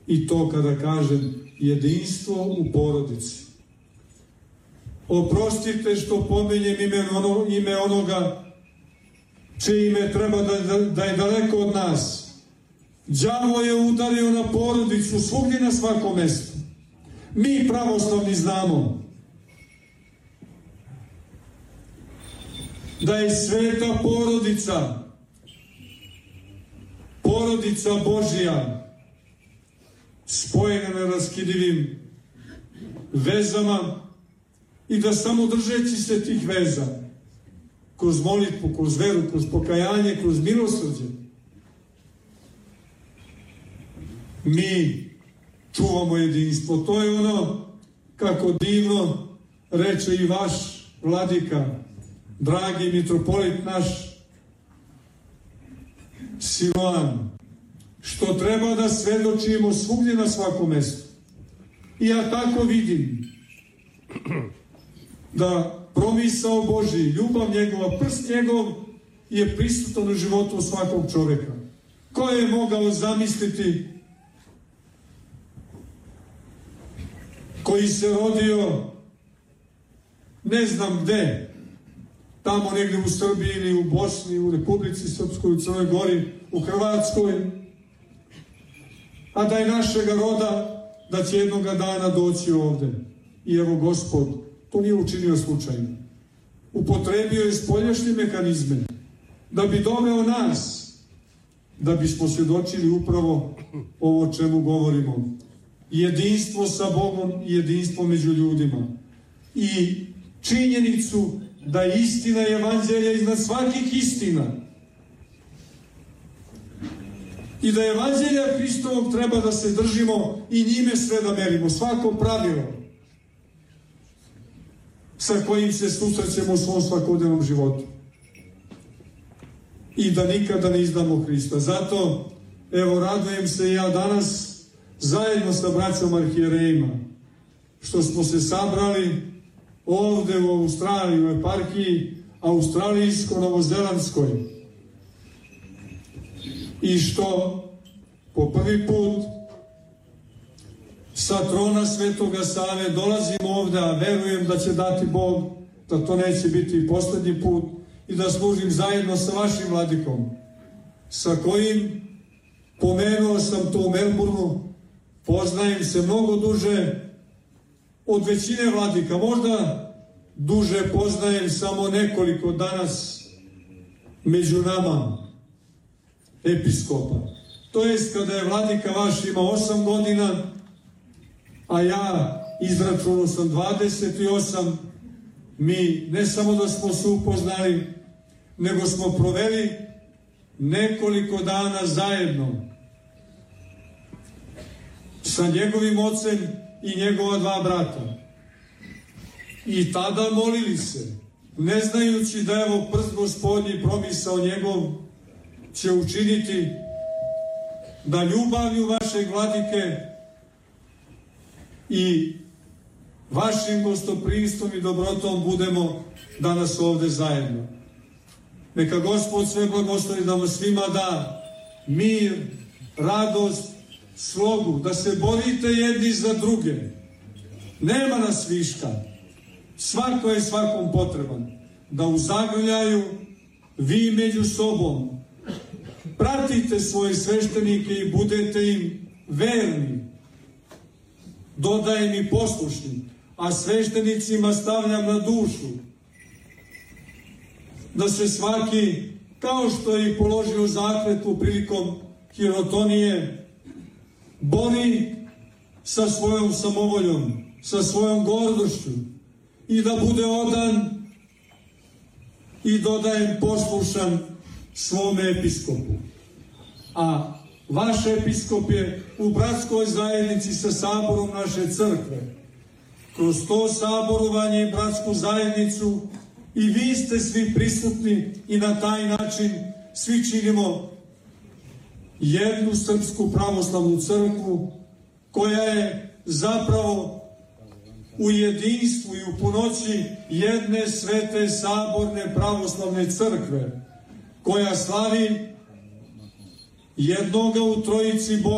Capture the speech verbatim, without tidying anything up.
I to kada kažem jedinstvo u porodici. Oprostite što pominjem ime, ono, ime onoga čije ime treba da, da, da je daleko od nas. Đavo je udario na porodicu svugdje na svakom mjestu. Mi pravoslavni znamo da je sveta porodica, porodica Božija, spojena neraskidivim vezama i da samo držeći se tih veza, kroz molitvu, kroz veru, kroz pokajanje, kroz milosrđe, mi čuvamo jedinstvo. To je ono, kako divno reče i vaš vladika, dragi mitropolit naš Siloan, što treba da svedočimo svugdje na svakom mjestu. I ja tako vidim da promisao Božji, ljubav njegova, prst njegov je prisutan u životu svakog čovjeka. Ko je mogao zamisliti, koji se rodio ne znam gde, tamo negdje u Srbiji ili u Bosni, u Republici Srpskoj, u Crnoj Gori, u Hrvatskoj, a da je našega roda, da će jednoga dana doći ovdje. I evo Gospod to nije učinio slučajno. Upotrebio je spoljašnje mehanizme da bi doveo nas, da bismo svjedočili upravo ovo o čemu govorimo. Jedinstvo sa Bogom i jedinstvo među ljudima. I činjenicu da je istina evanđelja iznad svakih istina. I da evanđelja Hristovog treba da se držimo i njime sve da merimo. Svako pravilo sa kojim se susrećemo u svom svakodnevnom životu. I da nikada ne izdamo Hrista. Zato, evo, radujem se ja danas zajedno sa braćom arhijerejima, što smo se sabrali ovdje u Australiji, u eparhiji australijsko-novozelandskoj. I što po prvi put sa trona Svetoga Save dolazimo ovdje, a verujem da će dati Bog, da to neće biti posljednji put, i da služim zajedno sa vašim vladikom, sa kojim, pomenuo sam to u Melbourneu, poznajem se mnogo duže od većine vladika, možda duže poznajem samo nekoliko danas među nama episkopa. To jest kada je vladika vaš ima osam godina, a ja izračunao sam dvadeset osam, mi ne samo da smo se upoznali, nego smo proveli nekoliko dana zajedno sa njegovim ocem i njegova dva brata. I tada molili se, ne znajući da evo prst Gospodnji promisao njegov će učiniti da ljubavlju vašeg vladike i vašim gostoprimstvom i dobrotom budemo danas ovdje zajedno. Neka Gospod sve blagoslovi da vam svima da mir, radost, slogu, da se borite jedni za druge. Nema nas viška. Svako je svakom potreban. Da u zagrljaju vi među sobom pratite svoje sveštenike i budete im verni. Dodajem i poslušni. A sveštenicima stavljam na dušu da se svaki, kao što je i položio zakletvu prilikom hirotonije, bori sa svojom samovoljom, sa svojom gordošću i da bude odan i dodajem poslušan svome episkopu. A vaš episkop je u bratskoj zajednici sa saborom naše crkve. Kroz to saborovanje i bratsku zajednicu i vi ste svi prisutni i na taj način svi činimo jednu srpsku pravoslavnu crkvu koja je zapravo u jedinstvu i u punoći jedne svete saborne pravoslavne crkve koja slavi jednoga u trojici Boga